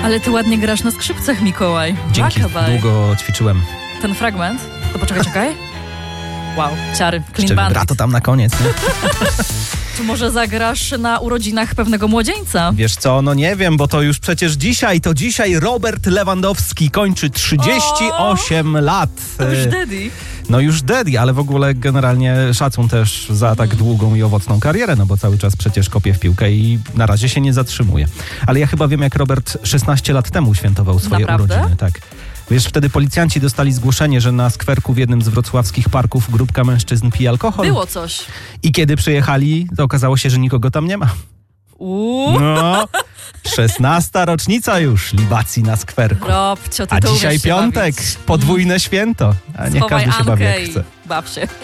Ale ty ładnie grasz na skrzypcach, Mikołaj. Dzięki, długo ćwiczyłem. Ten fragment? To poczekaj. Wow, ciary, clean Jeszcze bandit. to tam na koniec, nie? Czy może zagrasz na urodzinach pewnego młodzieńca? Wiesz co, no nie wiem, bo to już przecież dzisiaj Robert Lewandowski kończy 38 lat. To już daddy. No już daddy, ale w ogóle generalnie szacun też za tak długą i owocną karierę, no bo cały czas przecież kopie w piłkę i na razie się nie zatrzymuje. Ale ja chyba wiem, jak Robert 16 lat temu świętował swoje urodziny. Tak. Wiesz, wtedy policjanci dostali zgłoszenie, że na skwerku w jednym z wrocławskich parków grupka mężczyzn pije alkohol. Było coś. I kiedy przyjechali, to okazało się, że nikogo tam nie ma. No, 16. rocznica już libacji na skwerku. Robcio, ty a to dzisiaj piątek, podwójne święto. A niech każdy się bawi jak chce. Baw się.